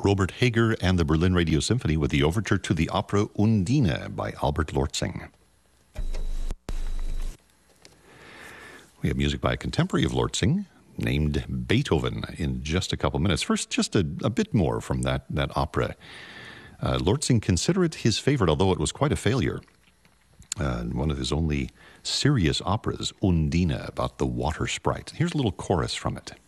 Robert Hager and the Berlin Radio Symphony with the overture to the opera Undine by Albert Lortzing. We have music by a contemporary of Lortzing named Beethoven in just a couple minutes. First, just a bit more from that opera. Lortzing considered it his favorite, although it was quite a failure. One of his only serious operas, Undine, about the water sprite. Here's a little chorus from it.